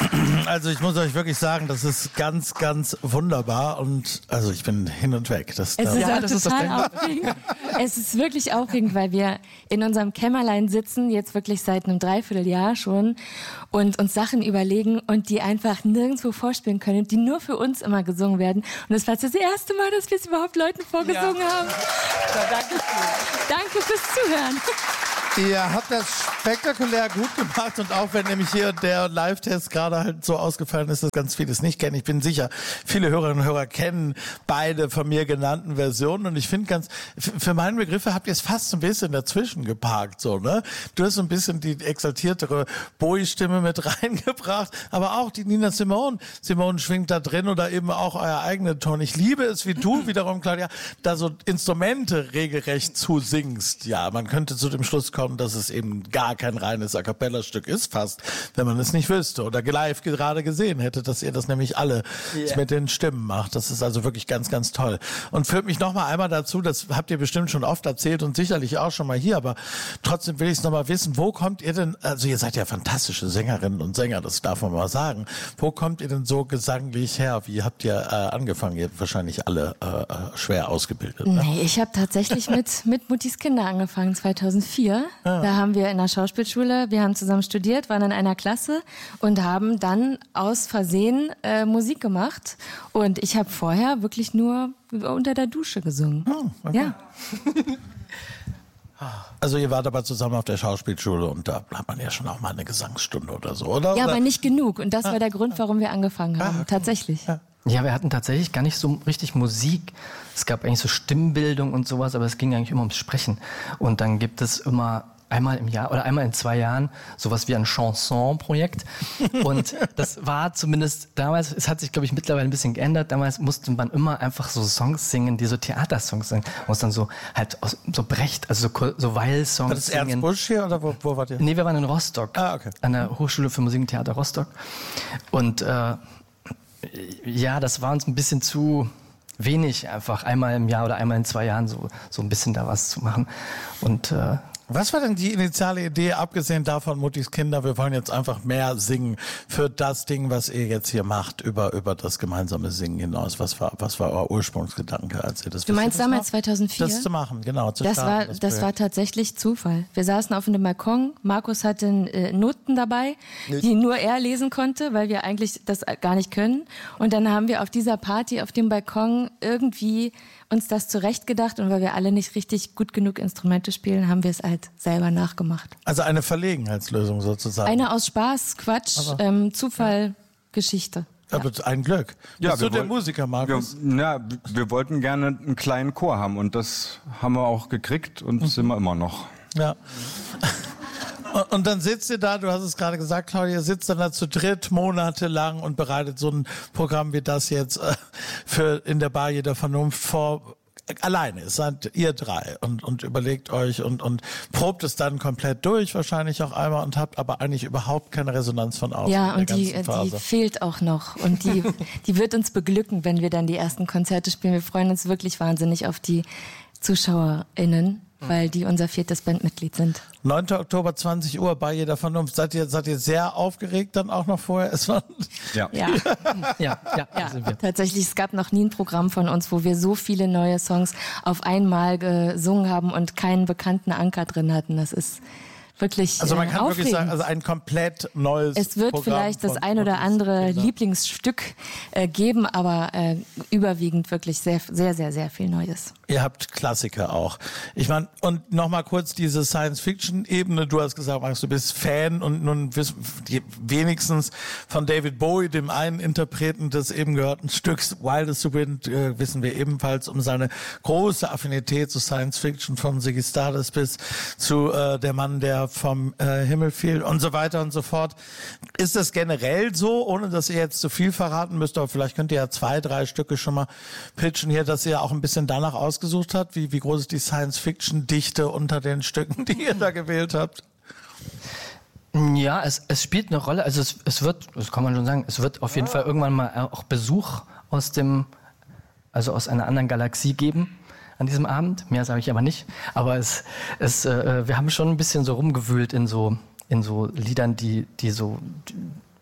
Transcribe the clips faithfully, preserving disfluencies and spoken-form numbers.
Also ich muss euch wirklich sagen, das ist ganz, ganz wunderbar und also ich bin hin und weg. Das, es das, ist ja, auch das total ist das aufregend. Es ist wirklich aufregend, weil wir in unserem Kämmerlein sitzen, jetzt wirklich seit einem Dreivierteljahr schon und uns Sachen überlegen und die einfach nirgendwo vorspielen können, die nur für uns immer gesungen werden. Und das war das erste Mal, dass wir es überhaupt Leuten vorgesungen ja. haben. Ja, danke, danke fürs Zuhören. Ihr habt das spektakulär gut gemacht und auch wenn nämlich hier der Live-Test gerade halt so ausgefallen ist, dass ganz vieles nicht kennen. Ich bin sicher, viele Hörerinnen und Hörer kennen beide von mir genannten Versionen und ich finde ganz, für meine Begriffe habt ihr es fast so ein bisschen dazwischen geparkt, so, ne? Du hast so ein bisschen die exaltiertere Bowie-Stimme mit reingebracht, aber auch die Nina Simone. Simone schwingt da drin oder eben auch euer eigener Ton. Ich liebe es, wie du wiederum, Claudia, da so Instrumente regelrecht zusingst. Ja, man könnte zu dem Schluss kommen, dass es eben gar kein reines A Cappella-Stück ist fast, wenn man es nicht wüsste oder live gerade gesehen hätte, dass ihr das nämlich alle yeah. mit den Stimmen macht. Das ist also wirklich ganz, ganz toll. Und führt mich noch mal einmal dazu, das habt ihr bestimmt schon oft erzählt und sicherlich auch schon mal hier, aber trotzdem will ich es noch mal wissen, wo kommt ihr denn, also ihr seid ja fantastische Sängerinnen und Sänger, das darf man mal sagen, wo kommt ihr denn so gesanglich her? Wie habt ihr äh, angefangen? Ihr habt wahrscheinlich alle äh, schwer ausgebildet. Ne? Nee, ich habe tatsächlich mit, mit Muttis Kinder angefangen, zweitausendvier. Ah. Da haben wir in der Schauspielschule, wir haben zusammen studiert, waren in einer Klasse und haben dann aus Versehen äh, Musik gemacht. Und ich habe vorher wirklich nur unter der Dusche gesungen. Oh, okay. Ja. Also ihr wart aber zusammen auf der Schauspielschule und da hat man ja schon auch mal eine Gesangsstunde oder so, oder? Ja, oder? aber nicht genug. Und das ah. war der Grund, warum wir angefangen haben, ah, okay. tatsächlich. Ja. Ja, wir hatten tatsächlich gar nicht so richtig Musik. Es gab eigentlich so Stimmbildung und sowas, aber es ging eigentlich immer ums Sprechen. Und dann gibt es immer einmal im Jahr oder einmal in zwei Jahren sowas wie ein Chanson-Projekt. Und das war zumindest damals, es hat sich, glaube ich, mittlerweile ein bisschen geändert. Damals musste man immer einfach so Songs singen, die so Theatersongs sind. Man muss dann so halt aus, so Brecht, also so, so Weil-Songs war das singen. Ernst Busch hier oder wo, wo wart ihr? Nee, wir waren in Rostock. Ah, okay. An der Hochschule für Musik und Theater Rostock. Und äh, ja, das war uns ein bisschen zu wenig, einfach einmal im Jahr oder einmal in zwei Jahren so, so ein bisschen da was zu machen. Und äh, was war denn die initiale Idee, abgesehen davon, Muttis Kinder, wir wollen jetzt einfach mehr singen für das Ding, was ihr jetzt hier macht, über, über das gemeinsame Singen hinaus? Was war, was war euer Ursprungsgedanke, als ihr das Du meinst das damals noch? zweitausendvier? Das zu machen, genau. Zu das starten, war, das, das war tatsächlich Zufall. Wir saßen auf einem Balkon, Markus hatte äh, Noten dabei, nicht. die nur er lesen konnte, weil wir eigentlich das gar nicht können. Und dann haben wir auf dieser Party auf dem Balkon irgendwie uns das zurechtgedacht und weil wir alle nicht richtig gut genug Instrumente spielen, haben wir es halt selber nachgemacht. Also eine Verlegenheitslösung sozusagen. Eine aus Spaß, Quatsch, aber, ähm, Zufall, ja. Geschichte. Aber ja. ein Glück. Ja, Bist du der wollten, Musiker, Markus? Wir, ja, wir wollten gerne einen kleinen Chor haben und das haben wir auch gekriegt und mhm. sind wir immer noch. Ja. Und dann sitzt ihr da, du hast es gerade gesagt, Claudia, ihr sitzt dann da zu dritt monatelang und bereitet so ein Programm wie das jetzt äh, für in der Bar jeder Vernunft vor. Alleine, es seid ihr drei und, und überlegt euch und, und probt es dann komplett durch, wahrscheinlich auch einmal und habt aber eigentlich überhaupt keine Resonanz von außen. Ja, und die, die fehlt auch noch und die, die wird uns beglücken, wenn wir dann die ersten Konzerte spielen. Wir freuen uns wirklich wahnsinnig auf die ZuschauerInnen, weil die unser viertes Bandmitglied sind. neunter Oktober, zwanzig Uhr, bei jeder Vernunft. Seid ihr, seid ihr sehr aufgeregt dann auch noch vorher? Es war ja. Ja. ja, ja, ja. Sind wir. Tatsächlich, es gab noch nie ein Programm von uns, wo wir so viele neue Songs auf einmal gesungen haben und keinen bekannten Anker drin hatten. Das ist wirklich Also man kann äh, wirklich sagen, also ein komplett neues Es wird Programm vielleicht das von, ein oder andere Kinder. Lieblingsstück äh, geben, aber äh, überwiegend wirklich sehr, sehr, sehr, sehr viel Neues. Ihr habt Klassiker auch. Ich meine, und nochmal kurz diese Science-Fiction-Ebene. Du hast gesagt, Max, du bist Fan und nun wissen die wenigstens von David Bowie, dem einen Interpreten des eben gehörten Stücks Wildest Wind, äh, wissen wir ebenfalls um seine große Affinität zu Science-Fiction, von Ziggy Stardust bis zu äh, Der Mann, der vom äh, Himmel fiel und so weiter und so fort. Ist das generell so, ohne dass ihr jetzt zu viel verraten müsst, aber vielleicht könnt ihr ja zwei, drei Stücke schon mal pitchen hier, dass ihr auch ein bisschen danach ausgesucht habt, wie, wie groß ist die Science-Fiction-Dichte unter den Stücken, die ihr da gewählt habt? Ja, es, es spielt eine Rolle, also es, es wird, das kann man schon sagen, es wird auf jeden Fall irgendwann mal auch Besuch aus dem, also aus einer anderen Galaxie geben. An diesem Abend, mehr sage ich aber nicht, aber es, es, äh, wir haben schon ein bisschen so rumgewühlt in so, in so Liedern, die, die so,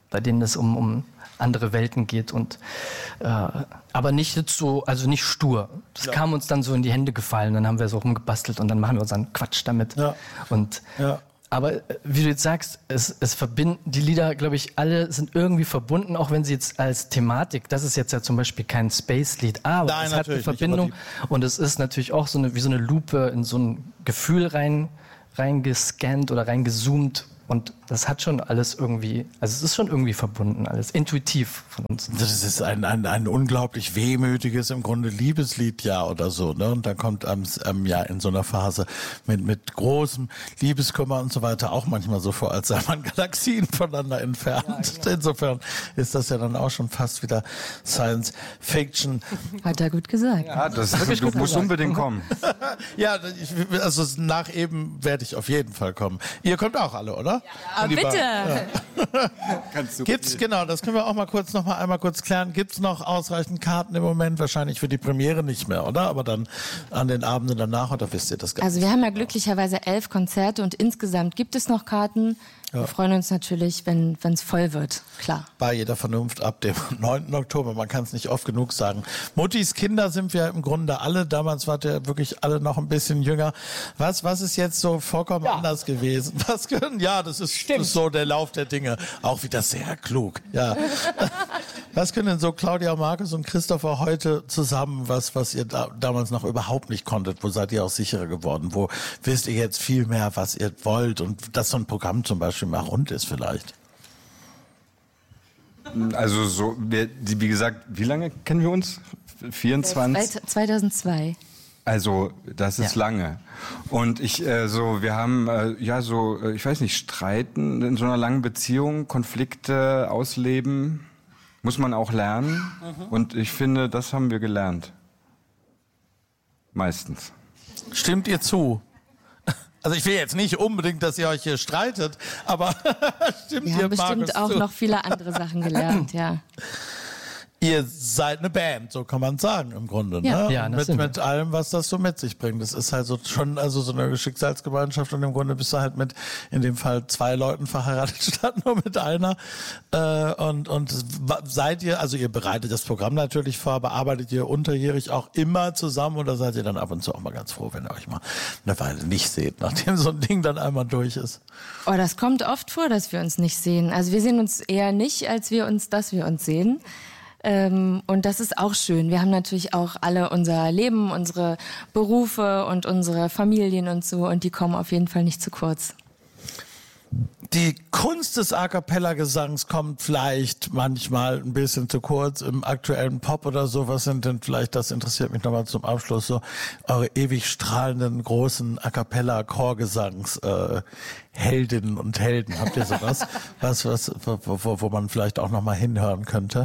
bei denen es um, um andere Welten geht und äh, aber nicht jetzt so, also nicht stur. Das ja. kam uns dann so in die Hände gefallen, dann haben wir so rumgebastelt und dann machen wir unseren Quatsch damit. Ja. Und ja. Aber wie du jetzt sagst, es, es verbinden, die Lieder, glaube ich, alle sind irgendwie verbunden, auch wenn sie jetzt als Thematik, das ist jetzt ja zum Beispiel kein Space-Lied, aber Nein, es hat eine Verbindung nicht, und es ist natürlich auch so eine, wie so eine Lupe in so ein Gefühl rein, reingescannt oder reingezoomt. Und das hat schon alles irgendwie, also es ist schon irgendwie verbunden, alles intuitiv von uns. Das ist ein, ein, ein unglaublich wehmütiges, im Grunde Liebeslied ja oder so, ne? Und dann kommt ähm, ähm, ja in so einer Phase mit, mit großem Liebeskummer und so weiter auch manchmal so vor, als sei man Galaxien voneinander entfernt. Ja, genau. Insofern ist das ja dann auch schon fast wieder Science Fiction. Hat er gut gesagt. Ja, das, das du musst unbedingt kommen. Ja, ich, also nach eben werde ich auf jeden Fall kommen. Ihr kommt auch alle, oder? Ja, aber bitte. Ja. Gibt's, genau, das können wir auch mal kurz noch mal einmal kurz klären. Gibt's noch ausreichend Karten im Moment? Wahrscheinlich für die Premiere nicht mehr, oder? Aber dann an den Abenden danach, oder wisst ihr das gar nicht? Also wir haben ja glücklicherweise elf Konzerte und insgesamt gibt es noch Karten. Ja. Wir freuen uns natürlich, wenn es voll wird, klar. Bei jeder Vernunft ab dem neunten Oktober, man kann es nicht oft genug sagen. Muttis Kinder sind wir im Grunde alle, damals wart ihr wirklich alle noch ein bisschen jünger. Was, was ist jetzt so vollkommen ja. anders gewesen? Was können, ja, das ist, das ist so der Lauf der Dinge. Auch wieder sehr klug, ja. Was können denn so Claudia, Markus und Christopher heute zusammen, was, was ihr da, damals noch überhaupt nicht konntet? Wo seid ihr auch sicherer geworden? Wo wisst ihr jetzt viel mehr, was ihr wollt? Und dass so ein Programm zum Beispiel mal rund ist vielleicht. Also so, wie, wie gesagt, wie lange kennen wir uns? vierundzwanzig? zweitausendzwei. Also das ist ja. lange. Und ich äh, so, wir haben äh, ja so, äh, ich weiß nicht, Streiten in so einer langen Beziehung, Konflikte ausleben, muss man auch lernen. Mhm. Und ich finde, das haben wir gelernt. Meistens. Stimmt ihr zu? Also ich will jetzt nicht unbedingt, dass ihr euch hier streitet, aber stimmt wir ihr, haben bestimmt Markus, auch zu? noch viele andere Sachen gelernt, ja. Ihr seid eine Band, so kann man sagen im Grunde, ja. ne? Ja, mit, mit allem, was das so mit sich bringt. Das ist halt so schon also so eine Schicksalsgemeinschaft und im Grunde bist du halt mit in dem Fall zwei Leuten verheiratet statt nur mit einer. Äh, und und seid ihr, also ihr bereitet das Programm natürlich vor, aber arbeitet ihr unterjährig auch immer zusammen oder seid ihr dann ab und zu auch mal ganz froh, wenn ihr euch mal eine Weile nicht seht, nachdem so ein Ding dann einmal durch ist? Oh, das kommt oft vor, dass wir uns nicht sehen. Also wir sehen uns eher nicht, als wir uns, dass wir uns sehen. Ähm, und das ist auch schön. Wir haben natürlich auch alle unser Leben, unsere Berufe und unsere Familien und so, und die kommen auf jeden Fall nicht zu kurz. Die Kunst des A-Cappella-Gesangs kommt vielleicht manchmal ein bisschen zu kurz im aktuellen Pop oder so. Was sind denn vielleicht, das interessiert mich nochmal zum Abschluss, so eure ewig strahlenden, großen A-Cappella-Chorgesangs äh, Heldinnen und Helden? Habt ihr sowas? was, was, wo, wo man vielleicht auch nochmal hinhören könnte?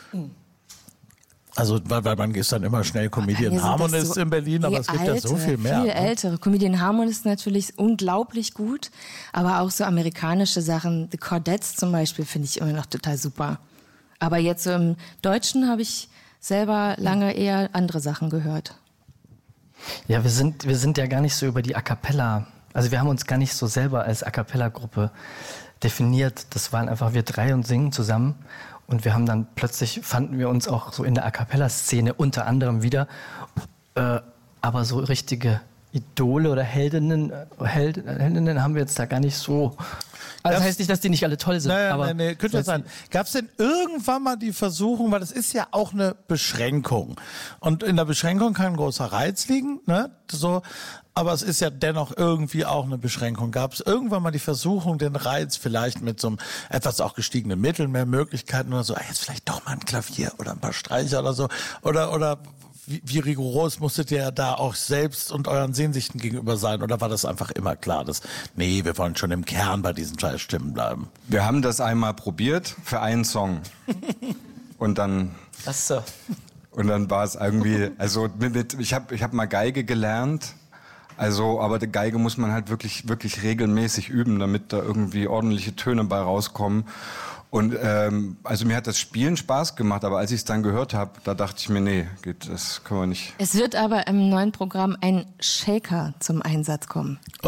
Also, weil, weil man ist dann immer schnell Comedian Harmonist so in Berlin, aber es gibt alte, ja so viel mehr. Viel ne? ältere. Comedian Harmonist natürlich unglaublich gut, aber auch so amerikanische Sachen. The Chordettes zum Beispiel finde ich immer noch total super. Aber jetzt so im Deutschen habe ich selber lange eher andere Sachen gehört. Ja, wir sind, wir sind ja gar nicht so über die A Cappella, also wir haben uns gar nicht so selber als A Cappella-Gruppe definiert. Das waren einfach wir drei und singen zusammen. Und wir haben dann plötzlich, fanden wir uns auch so in der A Cappella-Szene unter anderem wieder. Äh, aber so richtige Idole oder Heldinnen, Held, Heldinnen haben wir jetzt da gar nicht so. Also das heißt nicht, dass die nicht alle toll sind. Naja, aber nee, nee, könnte ja sein. Gab es denn irgendwann mal die Versuchung, weil das ist ja auch eine Beschränkung. Und in der Beschränkung kann ein großer Reiz liegen, ne? So, aber es ist ja dennoch irgendwie auch eine Beschränkung. Gab es irgendwann mal die Versuchung, den Reiz vielleicht mit so einem etwas auch gestiegenen Mitteln, mehr Möglichkeiten oder so, ah, jetzt vielleicht doch mal ein Klavier oder ein paar Streicher oder so, oder, oder, Wie, wie rigoros musstet ihr da auch selbst und euren Sehnsüchten gegenüber sein? Oder war das einfach immer klar, dass, nee, wir wollen schon im Kern bei diesen drei Stimmen bleiben? Wir haben das einmal probiert für einen Song. Und dann... Ach so. Und dann war es irgendwie, also mit, mit, ich habe ich hab mal Geige gelernt. Also, aber die Geige muss man halt wirklich, wirklich regelmäßig üben, damit da irgendwie ordentliche Töne bei rauskommen. Und ähm, also mir hat das Spielen Spaß gemacht, aber als ich es dann gehört habe, da dachte ich mir, nee, geht, das können wir nicht. Es wird aber im neuen Programm ein Shaker zum Einsatz kommen. Oh,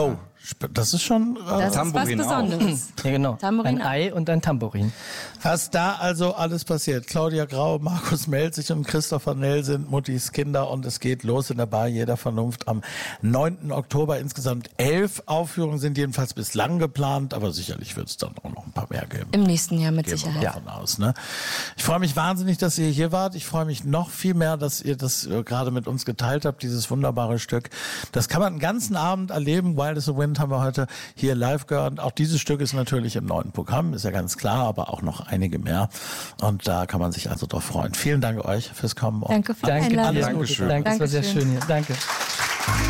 Das ist schon äh, Das ist was Besonderes. Ja, genau. Tambourin ein Ei und ein Tambourin. Was da also alles passiert. Claudia Grau, Markus Melzig und Christopher Nell sind Muttis Kinder und es geht los in der Bar Jeder Vernunft am neunten Oktober. Insgesamt elf Aufführungen sind jedenfalls bislang geplant, aber sicherlich wird es dann auch noch ein paar mehr geben. Im nächsten Jahr mit Gehen Sicherheit. wir davon aus, ne? Ich freue mich wahnsinnig, dass ihr hier wart. Ich freue mich noch viel mehr, dass ihr das äh, gerade mit uns geteilt habt, dieses wunderbare Stück. Das kann man den ganzen Abend erleben. Wild as the Wind haben wir heute hier live gehört. Auch dieses Stück ist natürlich im neuen Programm, ist ja ganz klar, aber auch noch einige mehr. Und da kann man sich also drauf freuen. Vielen Dank euch fürs Kommen. Danke für die Danke, Einladung. dir. Dankeschön. Danke, es war sehr Dankeschön. schön hier. Danke.